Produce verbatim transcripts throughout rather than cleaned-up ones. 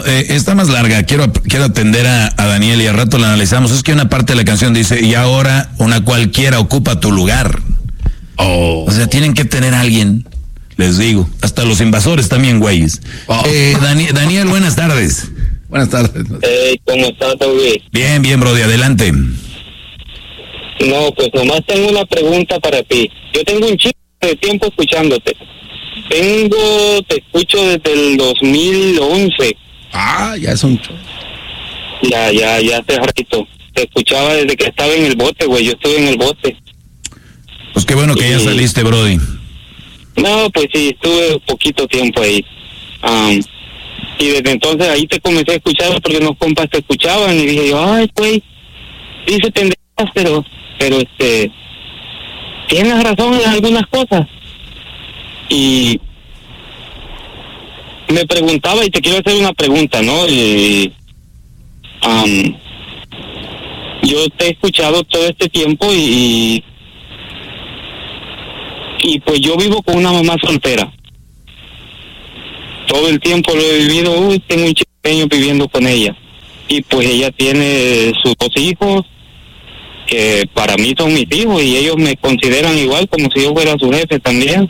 eh, está más larga. Quiero, quiero atender a, a Daniel y al rato la analizamos. Es que una parte de la canción dice, y ahora una cualquiera ocupa tu lugar. Oh. O sea, tienen que tener a alguien, les digo. Hasta los invasores también, güeyes. Oh. Eh, Dani, Daniel, buenas tardes. Buenas tardes. Hey, ¿cómo estás, Luis? Bien, bien, brody, adelante. No, pues nomás tengo una pregunta para ti. Yo tengo un chico de tiempo escuchándote. Tengo, te escucho desde el dos mil once. Ah, ya es un... Ya, ya, ya hace ratito. Te escuchaba desde que estaba en el bote, güey. Yo estuve en el bote. Pues qué bueno que y... ya saliste, brody. No, pues sí, estuve poquito tiempo ahí. Um, y desde entonces ahí te comencé a escuchar porque unos compas te escuchaban y dije yo, ay, güey, dice pendejas, pero, pero este, tienes razón en algunas cosas. Y me preguntaba, y te quiero hacer una pregunta, ¿no? Y, um, yo te he escuchado todo este tiempo y, y pues yo vivo con una mamá soltera. Todo el tiempo lo he vivido, uy, tengo un chiqueño viviendo con ella. Y pues ella tiene sus dos hijos, que para mí son mis hijos, y ellos me consideran igual como si yo fuera su jefe también.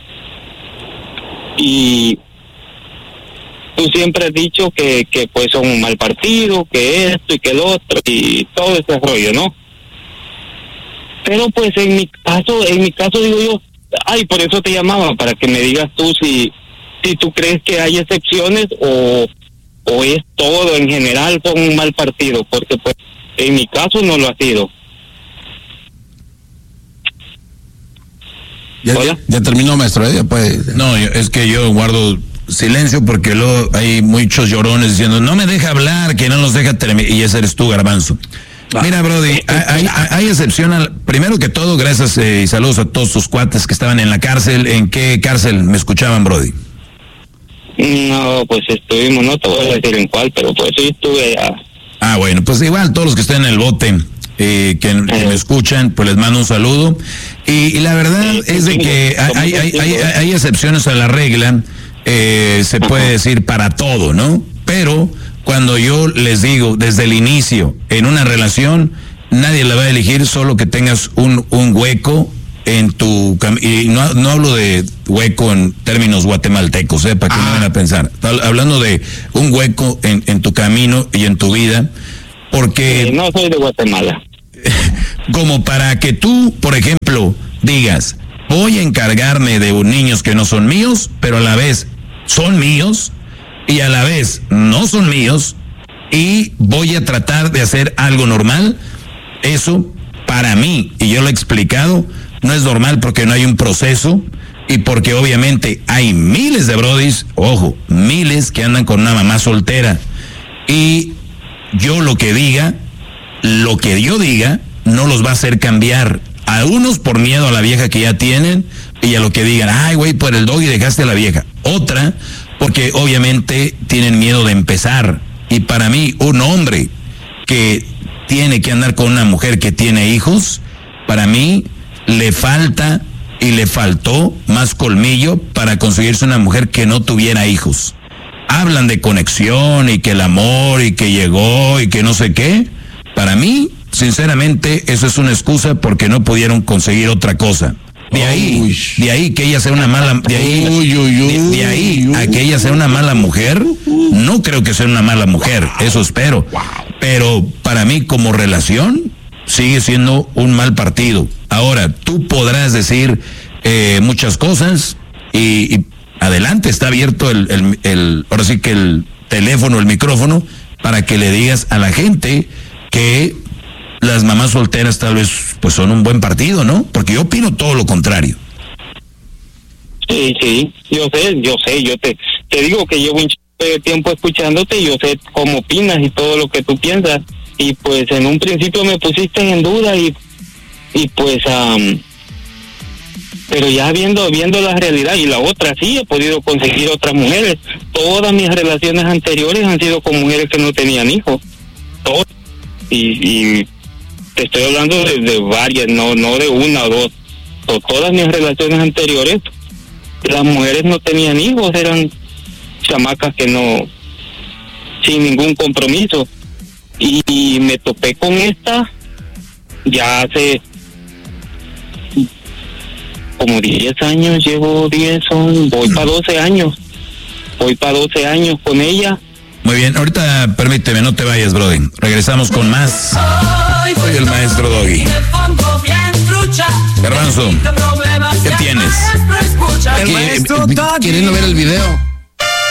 Y tú siempre has dicho que, que pues son un mal partido, que esto y que el otro, y todo ese rollo, ¿no? Pero pues en mi caso, en mi caso digo yo, ay, por eso te llamaba, para que me digas tú si, si tú crees que hay excepciones o, o es todo en general son un mal partido, porque pues en mi caso no lo ha sido. Ya, ya, ya terminó, maestro, ¿eh? Pues... No, es que yo guardo silencio porque luego hay muchos llorones diciendo, no me deja hablar, que no nos deja terminar, y ese eres tú, Garbanzo. Ah. Mira, Brody, hay, hay, hay excepción al, primero que todo, gracias eh, y saludos a todos tus cuates que estaban en la cárcel. ¿En qué cárcel me escuchaban, Brody? No, pues estuvimos, no te voy a decir en cuál, pero pues sí estuve allá. Ah, bueno, pues igual todos los que estén en el bote, eh, que, que me escuchan, pues les mando un saludo. Y, y la verdad es de que hay, hay, hay, hay excepciones a la regla, eh, se puede decir para todo, ¿no? Pero cuando yo les digo desde el inicio, en una relación, nadie la va a elegir, solo que tengas un, un hueco en tu cam- y no, no hablo de hueco en términos guatemaltecos, ¿eh? Para que ah. no vayan a pensar. Hablando de un hueco en, en tu camino y en tu vida, porque... Sí, no soy de Guatemala. Como para que tú, por ejemplo, digas, voy a encargarme de niños que no son míos, pero a la vez son míos, y a la vez no son míos, y voy a tratar de hacer algo normal. Eso, para mí, y yo lo he explicado, no es normal porque no hay un proceso, y porque obviamente hay miles de brodis, ojo, miles que andan con una mamá soltera, y yo lo que diga, lo que yo diga, no los va a hacer cambiar. A unos por miedo a la vieja que ya tienen, y a lo que digan, ay güey, por el doggy dejaste a la vieja. Otra, porque obviamente tienen miedo de empezar. Y para mí, un hombre que tiene que andar con una mujer que tiene hijos, para mí le falta y le faltó más colmillo para conseguirse una mujer que no tuviera hijos. Hablan de conexión y que el amor y que llegó y que no sé qué. Para mí, sinceramente, eso es una excusa porque no pudieron conseguir otra cosa. De ahí, uy. de ahí que ella sea una mala, de ahí, uy, uy, uy, de, de ahí a que ella sea una mala mujer, no creo que sea una mala mujer, eso espero. Pero para mí como relación sigue siendo un mal partido. Ahora, tú podrás decir eh, muchas cosas y, y adelante, está abierto el, el, el, ahora sí que el teléfono, el micrófono, para que le digas a la gente que las mamás solteras tal vez pues son un buen partido, ¿no? Porque yo opino todo lo contrario. Sí, sí, yo sé, yo sé, yo te, te digo que llevo un ch... de tiempo escuchándote y yo sé cómo opinas y todo lo que tú piensas. Y pues en un principio me pusiste en duda y, y pues... Um, pero ya viendo viendo la realidad y la otra, sí, he podido conseguir otras mujeres. Todas mis relaciones anteriores han sido con mujeres que no tenían hijos. Todas. Y, y te estoy hablando de, de varias, no no de una o dos. So, todas mis relaciones anteriores, las mujeres no tenían hijos, eran chamacas que no sin ningún compromiso. Y, y me topé con esta ya hace como diez años, llevo diez, son, voy para doce años, voy para doce años con ella. Muy bien, ahorita permíteme, no te vayas, Brody. Regresamos con más. Soy el maestro Doggy. Garbanzo, ¿qué tienes? El maestro Doggy. Queriendo ver el video.